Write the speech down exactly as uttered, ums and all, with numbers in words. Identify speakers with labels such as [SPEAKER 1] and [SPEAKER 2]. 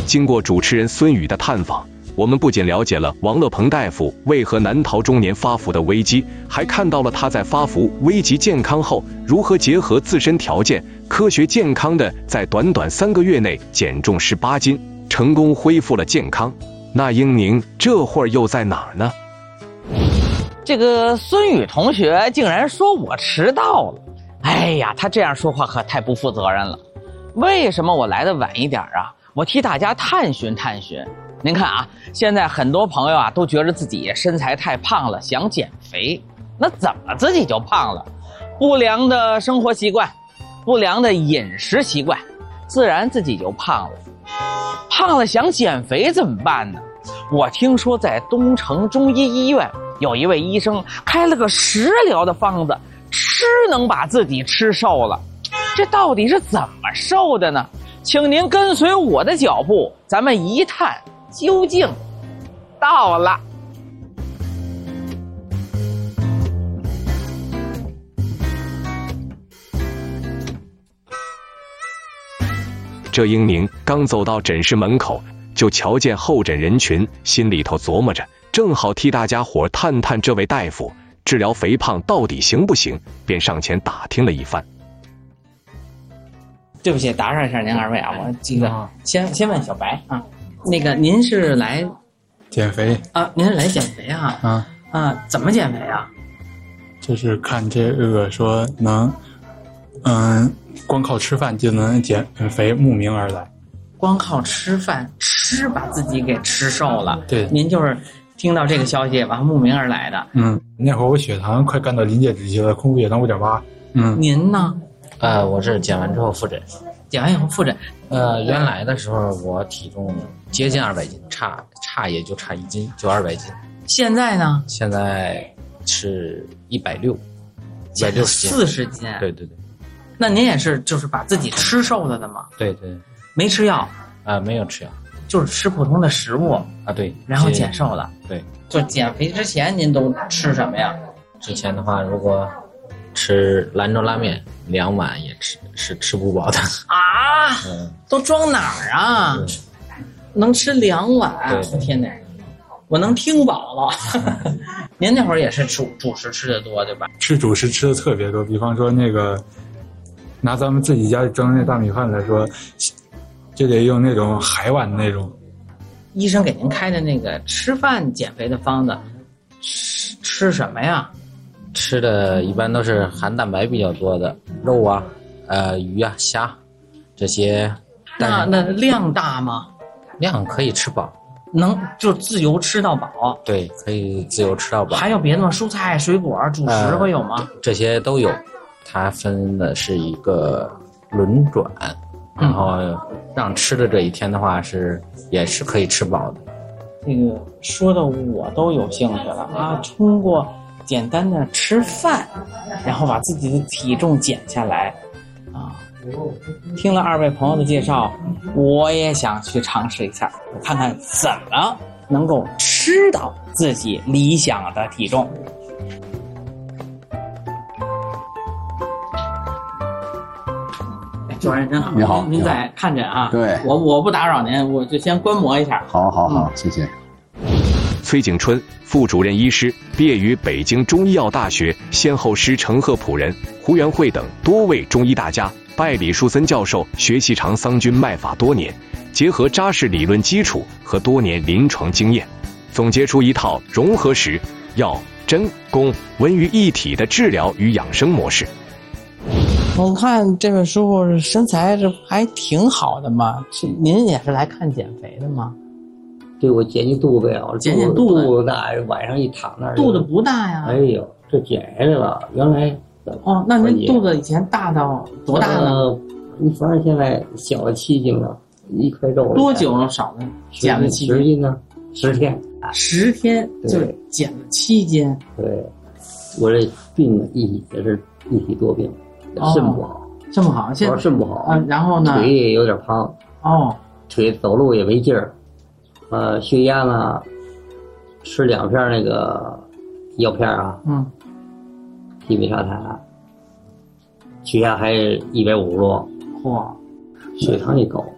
[SPEAKER 1] 经过主持人孙宇的探访，我们不仅了解了王乐鹏大夫为何难逃中年发福的危机，还看到了他在发福危及健康后，如何结合自身条件，科学健康的在短短三个月内减重十八斤，成功恢复了健康。那英宁这会儿又在哪儿呢？
[SPEAKER 2] 这个孙宇同学竟然说我迟到了，哎呀，他这样说话可太不负责任了。为什么我来的晚一点啊？我替大家探寻探寻。您看啊，现在很多朋友啊都觉得自己身材太胖了，想减肥。那怎么自己就胖了？不良的生活习惯，不良的饮食习惯，自然自己就胖了。胖了想减肥怎么办呢？我听说在东城中医医院有一位医生开了个食疗的方子，吃能把自己吃瘦了。这到底是怎么瘦的呢？请您跟随我的脚步，咱们一探究竟。到了。
[SPEAKER 1] 这英宁刚走到诊室门口，就瞧见候诊人群，心里头琢磨着，正好替大家伙探探这位大夫治疗肥胖到底行不行，便上前打听了一番。
[SPEAKER 2] 对不起，打扰一下您二位啊，我这个先先问小白啊，那个您是来
[SPEAKER 3] 减肥
[SPEAKER 2] 啊？您是来减肥啊？
[SPEAKER 3] 啊
[SPEAKER 2] 啊，怎么减肥啊？
[SPEAKER 3] 就是看这个说能，嗯，光靠吃饭就能减肥，慕名而来。
[SPEAKER 2] 光靠吃饭吃把自己给吃瘦了？
[SPEAKER 3] 对，
[SPEAKER 2] 您就是听到这个消息完慕名而来的。
[SPEAKER 3] 嗯，那会儿我血糖快干到临界值期了，空腹血糖五点八。嗯，
[SPEAKER 2] 您呢？
[SPEAKER 4] 呃，我是减完之后复诊。
[SPEAKER 2] 减完以后复诊。
[SPEAKER 4] 呃，原来的时候我体重接近二百斤，差差也就差一斤，就二百斤。
[SPEAKER 2] 现在呢？
[SPEAKER 4] 现在是一百六，一
[SPEAKER 2] 减了
[SPEAKER 4] 百六十斤。
[SPEAKER 2] 四十斤。
[SPEAKER 4] 对对对。
[SPEAKER 2] 那您也是就是把自己吃瘦了的吗？
[SPEAKER 4] 对对。
[SPEAKER 2] 没吃药？
[SPEAKER 4] 啊、呃，没有吃药，
[SPEAKER 2] 就是吃普通的食物
[SPEAKER 4] 啊。对。
[SPEAKER 2] 然后减瘦了。
[SPEAKER 4] 对。
[SPEAKER 2] 就减肥之前您都吃什么呀？
[SPEAKER 4] 之前的话，如果吃兰州拉面两碗也吃是吃不饱的
[SPEAKER 2] 啊。嗯，都装哪儿啊？能吃两碗？
[SPEAKER 4] 对，
[SPEAKER 2] 天哪，我能听饱了。您那会儿也是主主食吃的多对吧？
[SPEAKER 3] 吃主食吃的特别多，比方说那个拿咱们自己家蒸那大米饭来说，就得用那种海碗的那种。
[SPEAKER 2] 医生给您开的那个吃饭减肥的方子，吃吃什么呀？
[SPEAKER 4] 吃的一般都是含蛋白比较多的肉啊，呃鱼啊虾这些。
[SPEAKER 2] 那那量大吗？
[SPEAKER 4] 量可以吃饱，
[SPEAKER 2] 能就自由吃到饱。
[SPEAKER 4] 对，可以自由吃到饱。
[SPEAKER 2] 还有别的吗？蔬菜、水果、主食会有吗？
[SPEAKER 4] 呃、这些都有。它分的是一个轮转，然后让吃的这一天的话是也是可以吃饱的。
[SPEAKER 2] 这个说的我都有兴趣了啊！通过简单的吃饭，然后把自己的体重减下来啊！听了二位朋友的介绍，我也想去尝试一下，我看看怎么能够吃到自己理想的体重。主任真好，
[SPEAKER 5] 你好，
[SPEAKER 2] 您在看诊啊？
[SPEAKER 5] 对，
[SPEAKER 2] 我我不打扰您，我就先观摩一下。
[SPEAKER 5] 好，好，好，谢谢。
[SPEAKER 1] 崔景春，副主任医师，毕业于北京中医药大学，先后师承贺朴仁、胡元惠等多位中医大家，拜李树森教授学习长桑君脉法多年，结合扎实理论基础和多年临床经验，总结出一套融合食、药、针、功、文于一体的治疗与养生模式。
[SPEAKER 2] 我看这位师傅身材这还挺好的嘛，是您也是来看减肥的吗？
[SPEAKER 6] 对，我减减肚子呀，
[SPEAKER 2] 减减肚子，
[SPEAKER 6] 肚子大，晚上一躺那儿，
[SPEAKER 2] 肚子不大呀。
[SPEAKER 6] 哎呦，这减下来了，原来
[SPEAKER 2] 哦，那您肚子以前大到多大呢？
[SPEAKER 6] 你反正现在小了七斤了，一块肉。
[SPEAKER 2] 多久了少了？减了七斤？
[SPEAKER 6] 十斤呢？十天。
[SPEAKER 2] 十天就减了七斤。
[SPEAKER 6] 对，我这病一体也是一体多病。肾不好，
[SPEAKER 2] 肾不好，现在
[SPEAKER 6] 肾不好
[SPEAKER 2] 啊，然后呢，
[SPEAKER 6] 腿也有点胖，
[SPEAKER 2] 哦，
[SPEAKER 6] 腿走路也没劲儿，呃，血压呢，吃两片那个药片啊，
[SPEAKER 2] 嗯，
[SPEAKER 6] 匹美沙坦，血压还一百五十多，
[SPEAKER 2] 嚯，
[SPEAKER 6] 血糖也高，